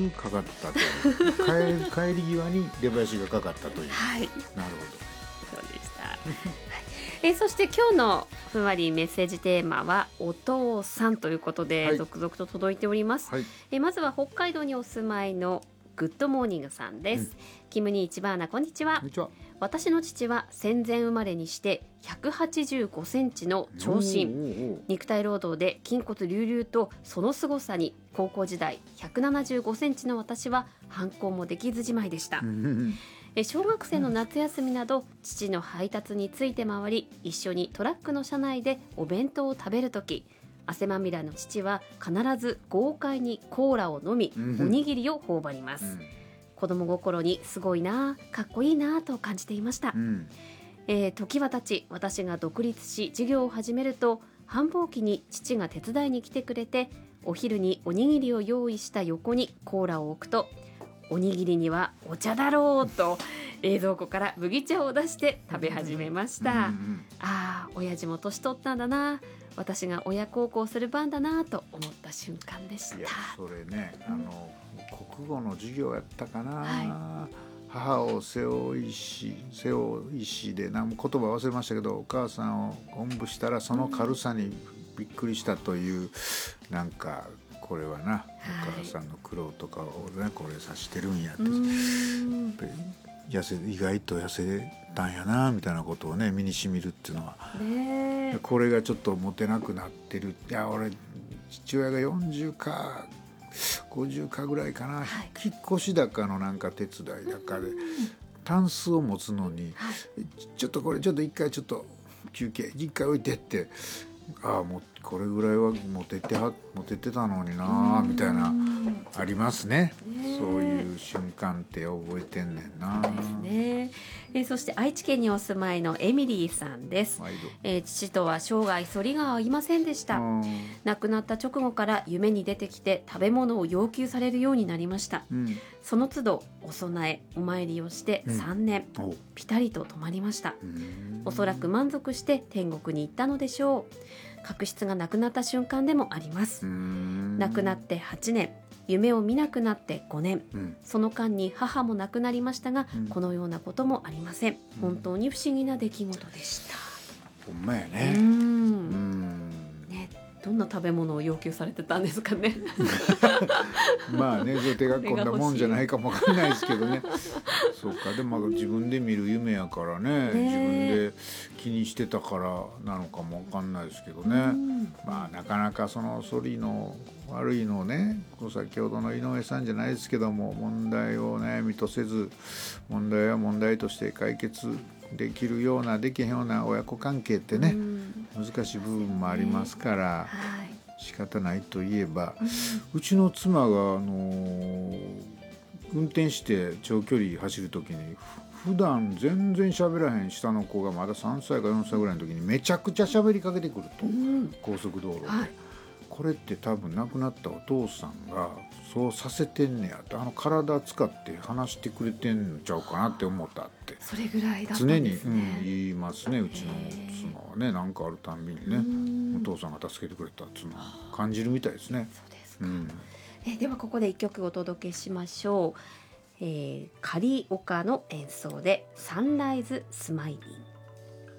かかったという帰り際に出囃子がかかったという、 はい、 なるそうでした、はい、そして今日のふんわりメッセージテーマはお父さんということで、 はい、 続々と届いております、 はい、 まずは北海道にお住まいのグッドモーニングさんです、キムニーチバーナこんにちは。 こんにちは。 私の父は戦前生まれにして185センチの長身、肉体労働で筋骨隆々と、その凄さに高校時代175センチの私は反抗もできずじまいでした。小学生の夏休みなど父の配達について回り、一緒にトラックの車内でお弁当を食べるとき、汗まみれの父は必ず豪快にコーラを飲み、おにぎりを頬張ります、子供心にすごいな、かっこいいなと感じていました、時は経ち、私が独立し事業を始めると、繁忙期に父が手伝いに来てくれて、お昼におにぎりを用意した横にコーラを置くと、おにぎりにはお茶だろうと冷蔵庫から麦茶を出して食べ始めました、ああ、親父も年取ったんだな、私が親孝行する番だなと思った瞬間でした。いや、 それね、国語の授業やったかな、母を背負いしで言葉忘れましたけど、お母さんをおんぶしたらその軽さにびっくりしたという、なんかこれはな、お母さんの苦労とかをね、これ指してるんやって、意外と痩せたんやなみたいなことをね、身にしみるっていうのは、これがちょっとモテなくなってる。いや、俺父親が40か50かぐらいかな、引っ越しだかのなんか手伝いだかで、タンスを持つのに、ちょっと一回ちょっと休憩一回置いてって、もうこれぐらいはモテてたのになみたいな、ありますね。そういう瞬間って覚えてんねんな。 ですね。そして愛知県にお住まいのエミリーさんです。父とは生涯反りが合いませんでした。亡くなった直後から夢に出てきて食べ物を要求されるようになりました、その都度お供えお参りをして3年、ピタリと止まりました。おそらく満足して天国に行ったのでしょう。確執がなくなった瞬間でもあります。亡くなって8年、夢を見なくなって5年、その間に母も亡くなりましたが、このようなこともありません。本当に不思議な出来事でした。 ほんまやね。 どんな食べ物を要求されてたんですかね。 まあね、手が込んだもんじゃないかもわかんないですけどね。そうか、でも自分で見る夢やからね、自分で気にしてたからなのかもわかんないですけどね。まあなかなかその反りの悪いのをね、先ほどの井上さんじゃないですけども、問題を悩みとせず、問題は問題として解決できるようなできへんような親子関係ってね、難しい部分もありますから、仕方ないといえば、うちの妻が運転して長距離走る時に、普段全然喋らへん下の子がまだ3歳か4歳ぐらいの時にめちゃくちゃ喋りかけてくると、高速道路で、これって多分亡くなったお父さんがそうさせてんねやと、体使って話してくれてんのちゃうかなって思ったって、 それぐらいだったんですね。 常に、言いますね、うちの妻はね。何かあるたんびにね、お父さんが助けてくれたっていうのは感じるみたいですね。 そうですか。ではここで一曲お届けしましょう。カリオカの演奏でサンライズスマイリン。